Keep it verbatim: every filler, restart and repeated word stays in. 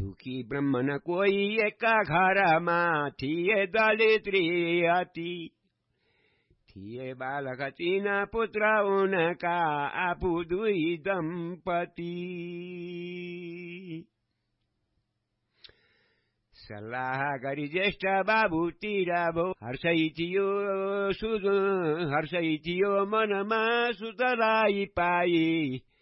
दुखी ब्राह्मण कोही एका घरमा थिए दलित अति थिए बालक तीन पुत्र उनका आफू दुई दम्पति सल्लाह गरी ज्येष्ठ बाबुतिर भो हर्षै थियो सुध हर्षै थियो मनमा सुतलाई पाई